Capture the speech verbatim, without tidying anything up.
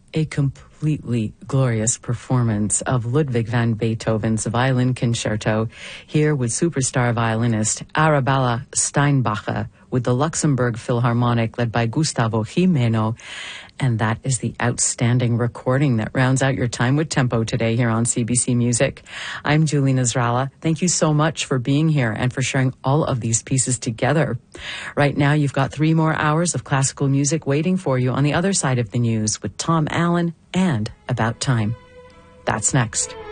A completely glorious performance of Ludwig van Beethoven's Violin Concerto, here with superstar violinist Arabella Steinbacher with the Luxembourg Philharmonic led by Gustavo Gimeno. And that is the outstanding recording that rounds out your time with Tempo today here on C B C Music. I'm Julie Nasrallah. Thank you so much for being here and for sharing all of these pieces together. Right now, you've got three more hours of classical music waiting for you on the other side of the news with Tom Allen and About Time. That's next.